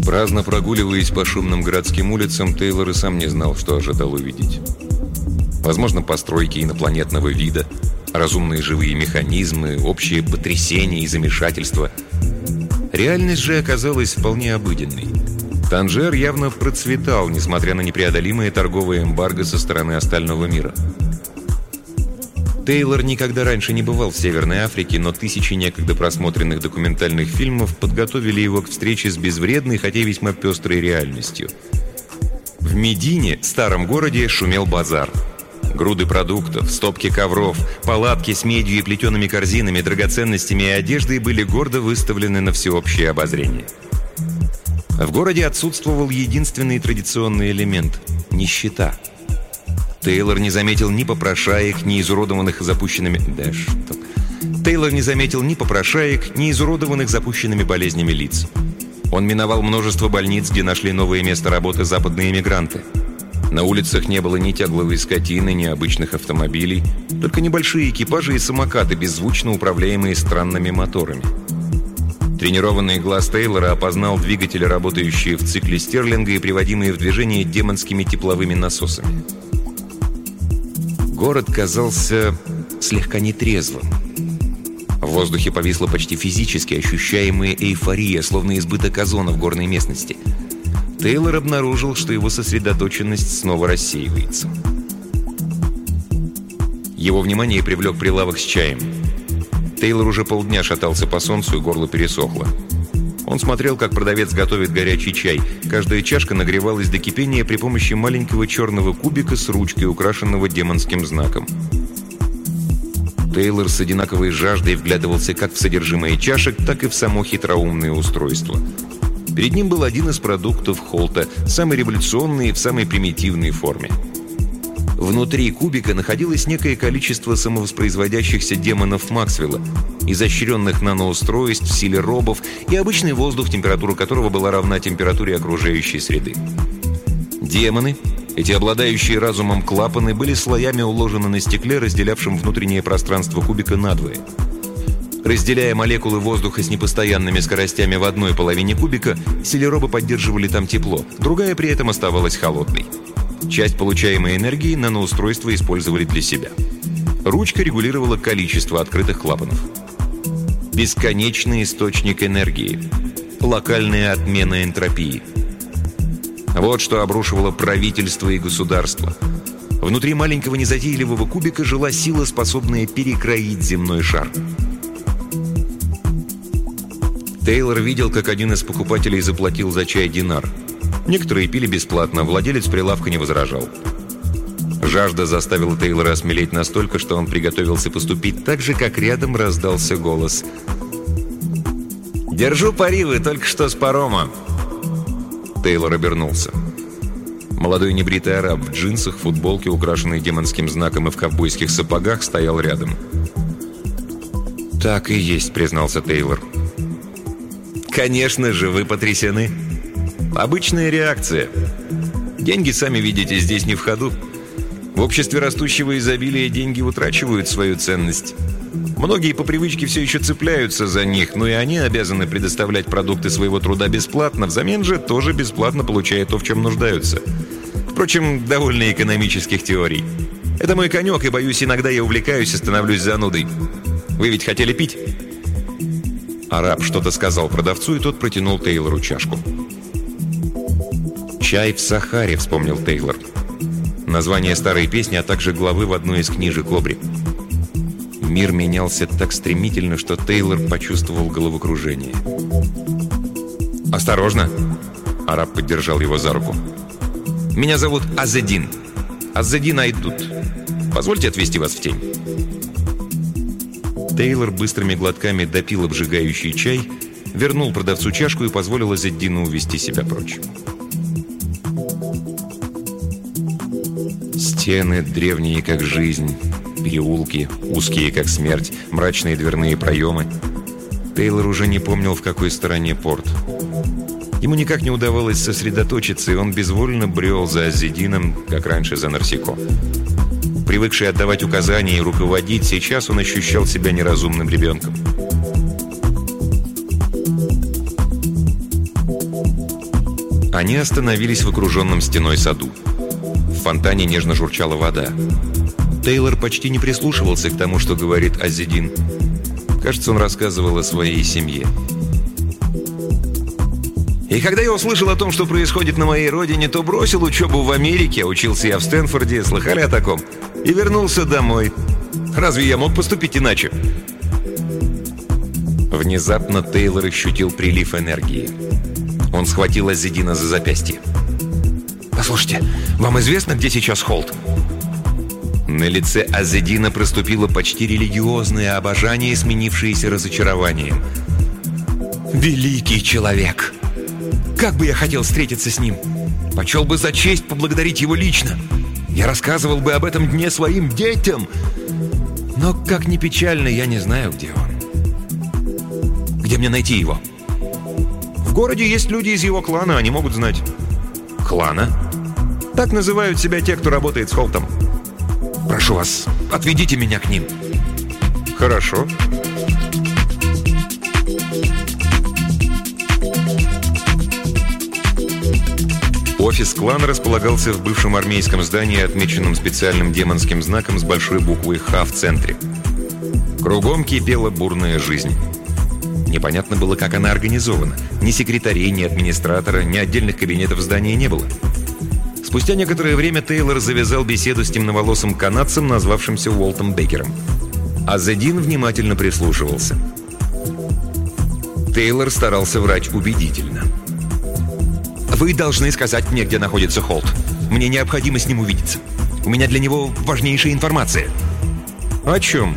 Праздно прогуливаясь по шумным городским улицам, Тейлор и сам не знал, что ожидал увидеть. Возможно, постройки инопланетного вида, разумные живые механизмы, общее потрясение и замешательство. Реальность же оказалась вполне обыденной. Танжер явно процветал, несмотря на непреодолимое торговое эмбарго со стороны остального мира. Тейлор никогда раньше не бывал в Северной Африке, но тысячи некогда просмотренных документальных фильмов подготовили его к встрече с безвредной, хотя и весьма пестрой реальностью. В Медине, старом городе, шумел базар. Груды продуктов, стопки ковров, палатки с медью и плетеными корзинами, драгоценностями и одеждой были гордо выставлены на всеобщее обозрение. В городе отсутствовал единственный традиционный элемент – нищета. Тейлор не заметил ни попрошаек, ни изуродованных запущенными... Тейлор не заметил ни попрошаек, ни изуродованных запущенными болезнями лиц. Он миновал множество больниц, где нашли новое место работы западные эмигранты. На улицах не было ни тягловой скотины, ни обычных автомобилей, только небольшие экипажи и самокаты, беззвучно управляемые странными моторами. Тренированный глаз Тейлора опознал двигатели, работающие в цикле Стерлинга и приводимые в движение демонскими тепловыми насосами. Город казался слегка нетрезвым. В воздухе повисла почти физически ощущаемая эйфория, словно избыток озона в горной местности. Тейлор обнаружил, что его сосредоточенность снова рассеивается. Его внимание привлек прилавок с чаем. Тейлор уже полдня шатался по солнцу, и горло пересохло. Он смотрел, как продавец готовит горячий чай. Каждая чашка нагревалась до кипения при помощи маленького черного кубика с ручкой, украшенного демонским знаком. Тейлор с одинаковой жаждой вглядывался как в содержимое чашек, так и в само хитроумное устройство. Перед ним был один из продуктов Холта, самый революционный и в самой примитивной форме. Внутри кубика находилось некое количество самовоспроизводящихся демонов Максвелла, изощренных наноустройств в силе робов и обычный воздух, температура которого была равна температуре окружающей среды. Демоны, эти обладающие разумом клапаны, были слоями уложены на стекле, разделявшем внутреннее пространство кубика надвое. Разделяя молекулы воздуха с непостоянными скоростями в одной половине кубика, селеробы поддерживали там тепло, другая при этом оставалась холодной. Часть получаемой энергии наноустройства использовали для себя. Ручка регулировала количество открытых клапанов. Бесконечный источник энергии. Локальная отмена энтропии. Вот что обрушивало правительство и государство. Внутри маленького незатейливого кубика жила сила, способная перекроить земной шар. Тейлор видел, как один из покупателей заплатил за чай динар. Некоторые пили бесплатно, владелец прилавка не возражал. Жажда заставила Тейлора осмелеть настолько, что он приготовился поступить так же, как рядом раздался голос. «Держу пари, вы только что с парома!» Тейлор обернулся. Молодой небритый араб в джинсах, футболке, украшенной демонским знаком, и в ковбойских сапогах стоял рядом. «Так и есть», — признался Тейлор. «Конечно же, вы потрясены. Обычная реакция. Деньги, сами видите, здесь не в ходу. В обществе растущего изобилия деньги утрачивают свою ценность. Многие по привычке все еще цепляются за них, но и они обязаны предоставлять продукты своего труда бесплатно, взамен же тоже бесплатно получая то, в чем нуждаются. Впрочем, довольно экономических теорий. Это мой конек, и, боюсь, иногда я увлекаюсь и становлюсь занудой. Вы ведь хотели пить?» Араб что-то сказал продавцу, и тот протянул Тейлору чашку. «Чай в Сахаре», — вспомнил Тейлор. Название старой песни, а также главы в одной из книжек Лобри. Мир менялся так стремительно, что Тейлор почувствовал головокружение. «Осторожно!» — араб поддержал его за руку. «Меня зовут Аззедин. Аззедин Айдут. Позвольте отвезти вас в тень». Тейлор быстрыми глотками допил обжигающий чай, вернул продавцу чашку и позволил Аззедину увести себя прочь. Стены древние, как жизнь, переулки, узкие, как смерть, мрачные дверные проемы. Тейлор уже не помнил, в какой стороне порт. Ему никак не удавалось сосредоточиться, и он безвольно брел за Аззедином, как раньше за Нарсико. Привыкший отдавать указания и руководить, сейчас он ощущал себя неразумным ребенком. Они остановились в окруженном стеной саду. В фонтане нежно журчала вода. Тейлор почти не прислушивался к тому, что говорит Аззедин. Кажется, он рассказывал о своей семье. «И когда я услышал о том, что происходит на моей родине, то бросил учебу в Америке, учился я в Стэнфорде, слыхали о таком, и вернулся домой. Разве я мог поступить иначе?» Внезапно Тейлор ощутил прилив энергии. Он схватил Аззедина за запястье. «Послушайте, вам известно, где сейчас Холт?» На лице Аззедина проступило почти религиозное обожание, сменившееся разочарованием. «Великий человек! Как бы я хотел встретиться с ним! Почел бы за честь поблагодарить его лично! Я рассказывал бы об этом дне своим детям! Но, как ни печально, я не знаю, где он. Где мне найти его?» «В городе есть люди из его клана, они могут знать». «Клана?» «Так называют себя те, кто работает с Холтом». «Прошу вас, отведите меня к ним». «Хорошо». Офис клана располагался в бывшем армейском здании, отмеченном специальным демонским знаком с большой буквой «Х» в центре. Кругом кипела бурная жизнь. Непонятно было, как она организована. Ни секретарей, ни администратора, ни отдельных кабинетов в здании не было. Спустя некоторое время Тейлор завязал беседу с темноволосым канадцем, назвавшимся Уолтом Беккером. Аззедин внимательно прислушивался. Тейлор старался врать убедительно. «Вы должны сказать мне, где находится Холт. Мне необходимо с ним увидеться. У меня для него важнейшая информация». «О чем?»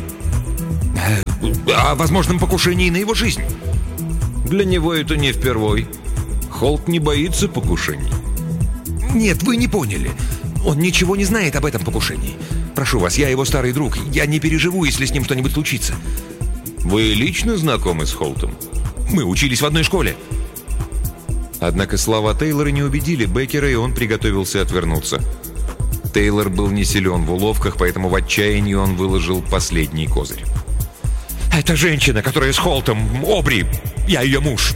«О возможном покушении на его жизнь». «Для него это не впервой. Холт не боится покушений». «Нет, вы не поняли. Он ничего не знает об этом покушении. Прошу вас, я его старый друг. Я не переживу, если с ним что-нибудь случится». «Вы лично знакомы с Холтом?» «Мы учились в одной школе». Однако слова Тейлора не убедили Беккера, и он приготовился отвернуться. Тейлор был не силен в уловках, поэтому в отчаянии он выложил последний козырь. «Это женщина, которая с Холтом, Обри. Я ее муж».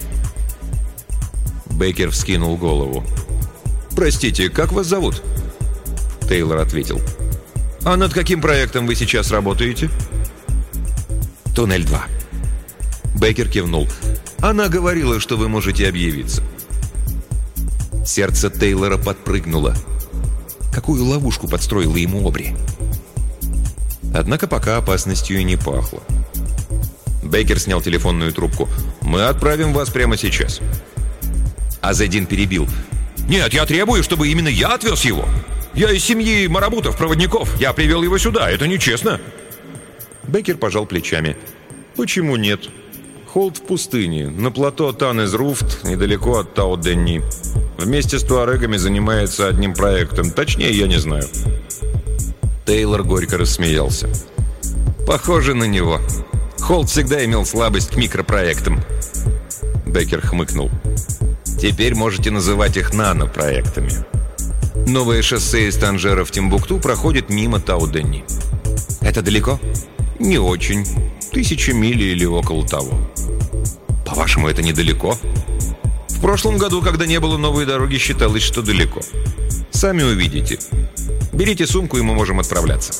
Беккер вскинул голову. «Простите, как вас зовут?» Тейлор ответил. «А над каким проектом вы сейчас работаете?» «Туннель-2». Беккер кивнул. «Она говорила, что вы можете объявиться». Сердце Тейлора подпрыгнуло. Какую ловушку подстроила ему Обри? Однако пока опасностью не пахло. Беккер снял телефонную трубку. «Мы отправим вас прямо сейчас». Аззедин перебил. «Нет, я требую, чтобы именно я отвез его. Я из семьи марабутов-проводников. Я привел его сюда. Это нечестно». Беккер пожал плечами. «Почему нет? Холт в пустыне, на плато Тан-из-Руфт, недалеко от Тау-Денни. Вместе с туарегами занимается одним проектом. Точнее, я не знаю». Тейлор горько рассмеялся. «Похоже на него. Холт всегда имел слабость к микропроектам». Беккер хмыкнул. «Теперь можете называть их нанопроектами. Новое шоссе из Танжера в Тимбукту проходит мимо Тау-Денни». «Это далеко?» «Не очень. 1000 миль или около того». «По-вашему, это недалеко?» «В прошлом году, когда не было новой дороги, считалось, что далеко. Сами увидите. Берите сумку, и мы можем отправляться».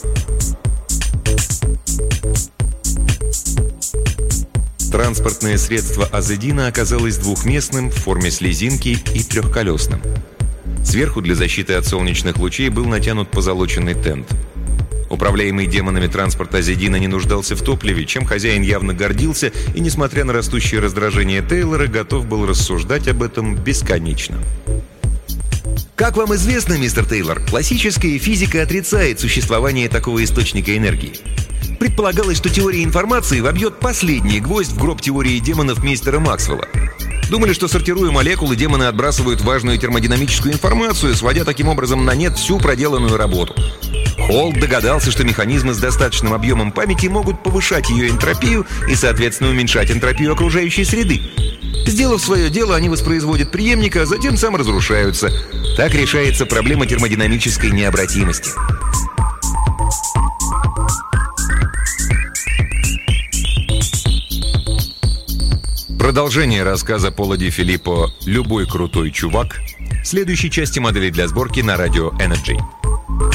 Транспортное средство Аззедина оказалось двухместным, в форме слезинки и трехколесным. Сверху для защиты от солнечных лучей был натянут позолоченный тент. Управляемый демонами транспорт Аззедина не нуждался в топливе, чем хозяин явно гордился, и, несмотря на растущее раздражение Тейлора, готов был рассуждать об этом бесконечно. Как вам известно, мистер Тейлор, классическая физика отрицает существование такого источника энергии. Предполагалось, что теория информации вобьет последний гвоздь в гроб теории демонов мистера Максвелла. Думали, что, сортируя молекулы, демоны отбрасывают важную термодинамическую информацию, сводя таким образом на нет всю проделанную работу. Холт догадался, что механизмы с достаточным объемом памяти могут повышать ее энтропию и, соответственно, уменьшать энтропию окружающей среды. Сделав свое дело, они воспроизводят преемника, а затем саморазрушаются. Так решается проблема термодинамической необратимости. Продолжение рассказа Пола Ди Филиппо «Любой крутой чувак» в следующей части модели для сборки на радио Energy.